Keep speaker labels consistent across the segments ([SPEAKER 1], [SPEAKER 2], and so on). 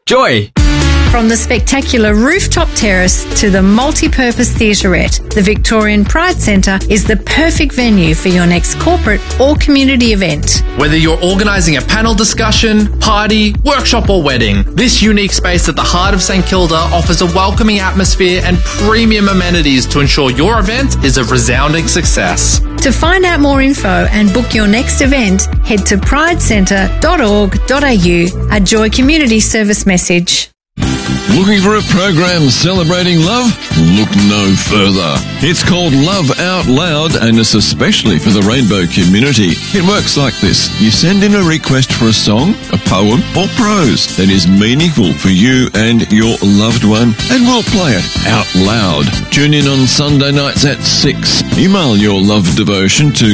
[SPEAKER 1] Joy.
[SPEAKER 2] From the spectacular rooftop terrace to the multi-purpose theatrette, the Victorian Pride Centre is the perfect venue for your next corporate or community event.
[SPEAKER 3] Whether you're organising a panel discussion, party, workshop or wedding, this unique space at the heart of St Kilda offers a welcoming atmosphere and premium amenities to ensure your event is a resounding success.
[SPEAKER 2] To find out more info and book your next event, head to pridecentre.org.au, a Joy Community Service message.
[SPEAKER 4] Looking for a program celebrating love? Look no further. It's called Love Out Loud and it's especially for the rainbow community. It works like this. You send in a request for a song, a poem or prose that is meaningful for you and your loved one and we'll play it out loud. Tune in on Sunday nights at 6. Email your love devotion to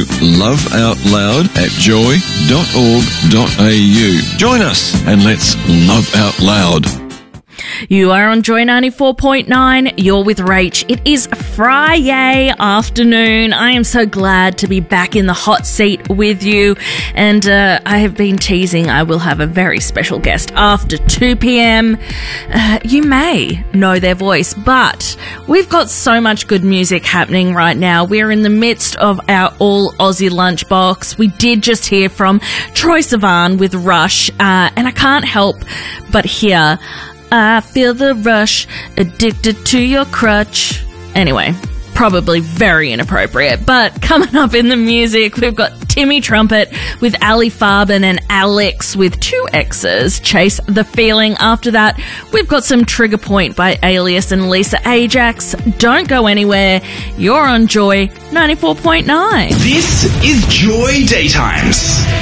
[SPEAKER 4] loveoutloud@joy.org.au. Join us and let's love out loud.
[SPEAKER 5] You are on Joy 94.9. You're with Rach. It is Friday afternoon. I am so glad to be back in the hot seat with you. And I have been teasing I will have a very special guest after 2 p.m. You may know their voice, but we've got so much good music happening right now. We're in the midst of our All Aussie Lunchbox. We did just hear from Troye Sivan with Rush, and I can't help but hear I feel the rush, addicted to your crutch. Anyway, probably very inappropriate. But coming up in the music, we've got Timmy Trumpet with Ali Farben and Alex with 2 X's, Chase the Feeling. After that, we've got some Trigger Point by Alias and Lisa Ajax. Don't go anywhere. You're on Joy 94.9.
[SPEAKER 6] This is Joy Daytimes.